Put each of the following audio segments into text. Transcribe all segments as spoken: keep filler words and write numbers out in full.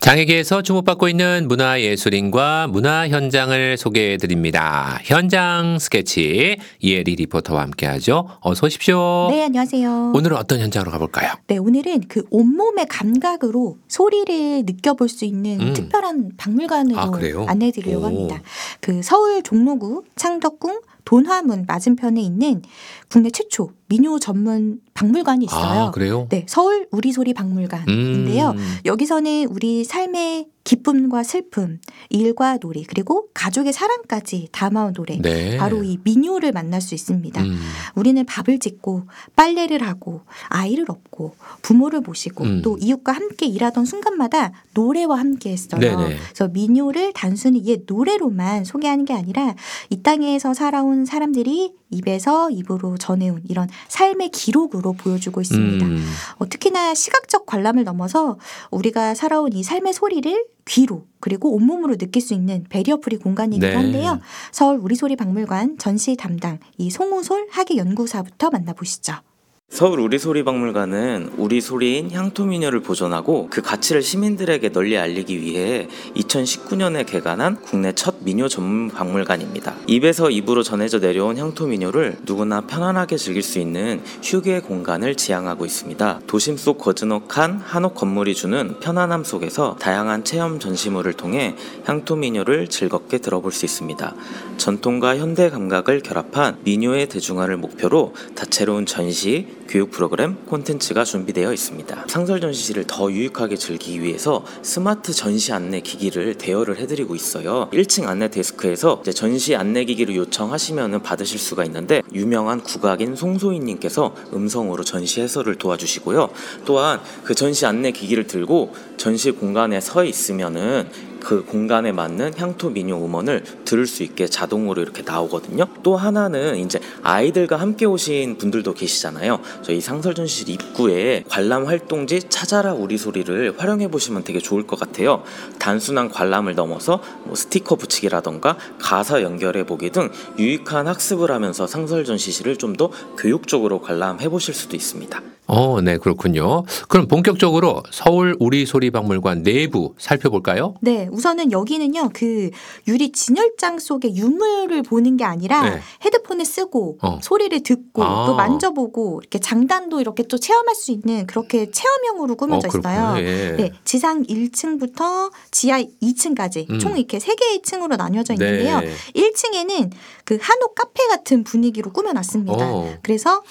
장애계에서 주목받고 있는 문화예술인과 문화 현장을 소개해드립니다. 현장 스케치 이혜리 리포터와 함께하죠. 어서 오십시오. 네, 안녕하세요. 오늘은 어떤 현장으로 가볼까요? 네, 오늘은 그 온몸의 감각으로 소리를 느껴볼 수 있는 음. 특별한 박물관으로 아, 그래요? 안내해드리려고 오. 합니다. 그 서울 종로구 창덕궁 돈화문 맞은편에 있는 국내 최초 민요 전문 박물관이 있어요. 아, 그래요? 네, 서울 우리소리 박물관인데요. 음. 여기서는 우리 삶의 기쁨과 슬픔, 일과 놀이, 그리고 가족의 사랑까지 담아온 노래, 네. 바로 이 민요를 만날 수 있습니다. 음. 우리는 밥을 짓고 빨래를 하고 아이를 업고 부모를 모시고 음. 또 이웃과 함께 일하던 순간마다 노래와 함께 했어요. 네네. 그래서 민요를 단순히 옛 노래로만 소개하는 게 아니라 이 땅에서 살아온 사람들이 입에서 입으로 전해온 이런 삶의 기록으로 보여주고 있습니다. 음. 어, 특히나 시각적 관람을 넘어서 우리가 살아온 이 삶의 소리를 귀로 그리고 온몸으로 느낄 수 있는 배리어프리 공간이기도 네. 한데요. 서울 우리소리 박물관 전시 담당 이 송우솔 학예연구사부터 만나보시죠. 서울 우리소리 박물관은 우리소리인 향토민요를 보존하고 그 가치를 시민들에게 널리 알리기 위해 이천십구 년에 개관한 국내 첫 민요 전문 박물관입니다. 입에서 입으로 전해져 내려온 향토민요를 누구나 편안하게 즐길 수 있는 휴게 공간을 지향하고 있습니다. 도심 속 거즈넉한 한옥 건물이 주는 편안함 속에서 다양한 체험 전시물을 통해 향토민요를 즐겁게 들어볼 수 있습니다. 전통과 현대 감각을 결합한 민요의 대중화를 목표로 다채로운 전시, 교육 프로그램, 콘텐츠가 준비되어 있습니다. 상설 전시실을 더 유익하게 즐기기 위해서 스마트 전시 안내 기기를 대여를 해드리고 있어요. 일 층 안내 데스크에서 이제 전시 안내 기기를 요청하시면 받으실 수가 있는데 유명한 국악인 송소희님께서 음성으로 전시 해설을 도와주시고요. 또한 그 전시 안내 기기를 들고 전시 공간에 서 있으면은 그 공간에 맞는 향토 민요 음원을 들을 수 있게 자동으로 이렇게 나오거든요. 또 하나는 이제 아이들과 함께 오신 분들도 계시잖아요. 저희 상설전시실 입구에 관람 활동지 찾아라 우리 소리를 활용해 보시면 되게 좋을 것 같아요. 단순한 관람을 넘어서 뭐 스티커 붙이기라던가 가사 연결해 보기 등 유익한 학습을 하면서 상설전시실을 좀 더 교육적으로 관람해 보실 수도 있습니다. 어, 네, 그렇군요. 그럼 본격적으로 서울 우리소리 박물관 내부 살펴볼까요? 네, 우선은 여기는요, 그 유리 진열장 속에 유물을 보는 게 아니라 네. 헤드폰을 쓰고 어. 소리를 듣고 아. 또 만져보고 이렇게 장단도 이렇게 또 체험할 수 있는 그렇게 체험형으로 꾸며져 어, 그렇군요. 있어요. 예. 네, 지상 일 층부터 지하 이 층까지 음. 총 이렇게 세 개의 층으로 나뉘어져 있는데요. 네. 일 층에는 그 한옥 카페 같은 분위기로 꾸며놨습니다. 어. 그래서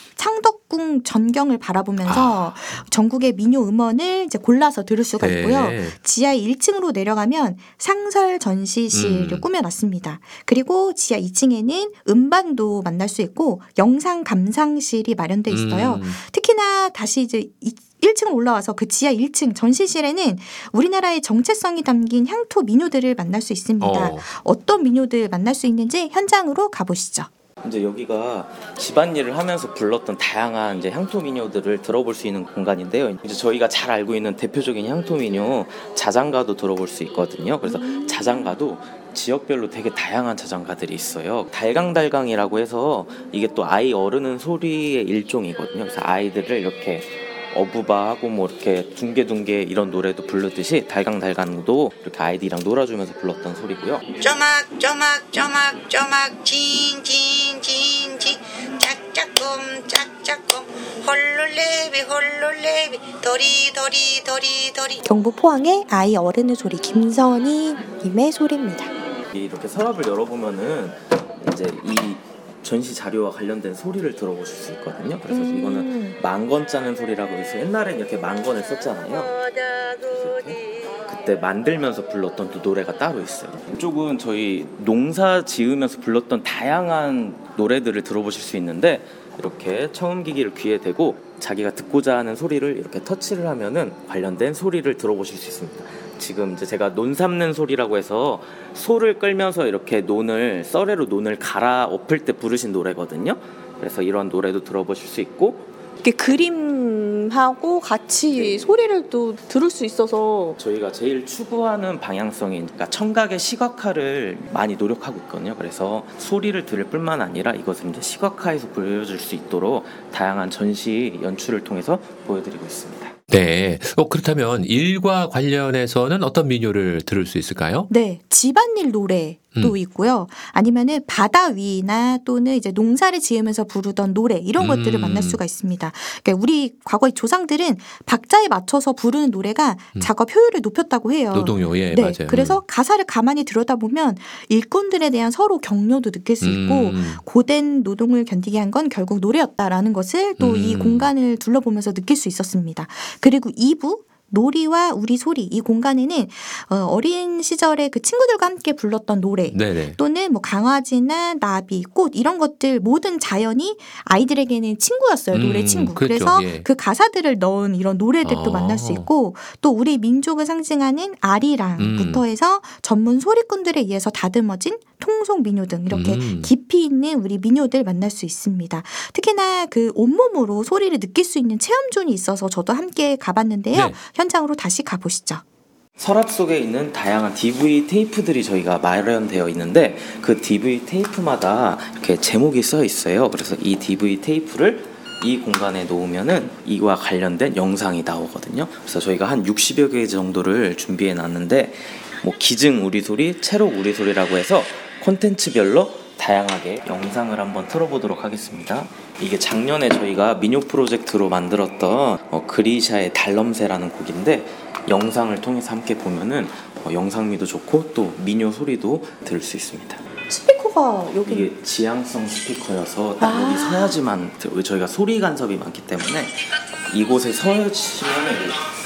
창덕궁 전경을 바라보면서 전국의 민요 음원을 이제 골라서 들을 수가 네. 있고요. 지하 일 층으로 내려가면 상설 전시실을 음. 꾸며놨습니다. 그리고 지하 이 층에는 음반도 만날 수 있고 영상 감상실이 마련돼 있어요. 음. 특히나 다시 이제 이- 일 층을 올라와서 그 지하 일 층 전시실에는 우리나라의 정체성이 담긴 향토 민요들을 만날 수 있습니다. 어. 어떤 민요들 만날 수 있는지 현장으로 가보시죠. 이제 여기가 집안일을 하면서 불렀던 다양한 이제 향토 민요들을 들어볼 수 있는 공간인데요. 이제 저희가 잘 알고 있는 대표적인 향토 민요 자장가도 들어볼 수 있거든요. 그래서 자장가도 지역별로 되게 다양한 자장가들이 있어요. 달강달강이라고 해서 이게 또 아이 어르는 소리의 일종이거든요. 그래서 아이들을 이렇게 어부바하고 뭐 이렇게 둥개둥개 이런 노래도 부르듯이 달강달강도 이렇게 아이들이랑 놀아주면서 불렀던 소리고요. 쪼막 쪼막 쪼막 쪼막 진진진진진 짝짝꿈 짝짝꿈 홀룰레비 홀룰레비 도리 도리 도리 도리. 경북 포항의 아이 어른의 소리 김선희 님의 소리입니다. 이렇게 서랍을 열어보면은 이제 이 전시 자료와 관련된 소리를 들어보실 수 있거든요. 그래서 음. 이거는 만건 짜는 소리라고 해서 옛날엔 이렇게 만건을 썼잖아요. 이렇게 그때 만들면서 불렀던 또 노래가 따로 있어요. 이쪽은 저희 농사 지으면서 불렀던 다양한 노래들을 들어보실 수 있는데 이렇게 청음기기를 귀에 대고 자기가 듣고자 하는 소리를 이렇게 터치를 하면은 관련된 소리를 들어보실 수 있습니다. 지금 이제 제가 논 삼는 소리라고 해서 소를 끌면서 이렇게 논을 썰애로 논을 갈아 엎을 때 부르신 노래거든요. 그래서 이런 노래도 들어보실 수 있고 이렇게 그림하고 같이 네. 소리를 또 들을 수 있어서 저희가 제일 추구하는 방향성이 그러니까 청각의 시각화를 많이 노력하고 있거든요. 그래서 소리를 들을 뿐만 아니라 이것을 이제 시각화해서 보여줄 수 있도록 다양한 전시 연출을 통해서 보여드리고 있습니다. 네. 어, 그렇다면 일과 관련해서는 어떤 민요를 들을 수 있을까요? 네, 집안일 노래도 음. 있고요. 아니면은 바다 위나 또는 이제 농사를 지으면서 부르던 노래 이런 음. 것들을 만날 수가 있습니다. 그러니까 우리 과거의 조상들은 박자에 맞춰서 부르는 노래가 음. 작업 효율을 높였다고 해요. 노동요, 예, 네, 맞아요. 그래서 가사를 가만히 들여다보면 일꾼들에 대한 서로 격려도 느낄 수 있고 음. 고된 노동을 견디게 한 건 결국 노래였다라는 것을 또 이 음. 공간을 둘러보면서 느낄 수 있었습니다. 그리고 이 부 놀이와 우리 소리 이 공간에는 어, 어린 시절에 그 친구들과 함께 불렀던 노래 네네. 또는 뭐 강아지나 나비, 꽃 이런 것들 모든 자연이 아이들에게는 친구였어요. 노래 음, 친구. 그렇죠. 그래서 예. 그 가사들을 넣은 이런 노래들도 아. 만날 수 있고 또 우리 민족을 상징하는 아리랑부터 음. 해서 전문 소리꾼들에 의해서 다듬어진 통속 민요 등 이렇게 음. 깊이 있는 우리 민요들 만날 수 있습니다. 특히나 그 온몸으로 소리를 느낄 수 있는 체험존이 있어서 저도 함께 가봤는데요. 네. 현장으로 다시 가보시죠. 서랍 속에 있는 다양한 디브이 테이프들이 저희가 마련되어 있는데 그 디브이 테이프마다 이렇게 제목이 써 있어요. 그래서 이 디브이 테이프를 이 공간에 놓으면은 이와 관련된 영상이 나오거든요. 그래서 저희가 한 육십여 개 정도를 준비해 놨는데 뭐 기증 우리 소리, 채록 우리 소리라고 해서 콘텐츠별로 다양하게 영상을 한번 틀어보도록 하겠습니다. 이게 작년에 저희가 민요 프로젝트로 만들었던 어, 그리샤의 달럼새라는 곡인데 영상을 통해서 함께 보면은 어, 영상미도 좋고 또 민요 소리도 들을 수 있습니다. 스피커가 여기 이게 지향성 스피커여서 딱 아. 여기 서야지만 들- 저희가 소리 간섭이 많기 때문에 이곳에 서시면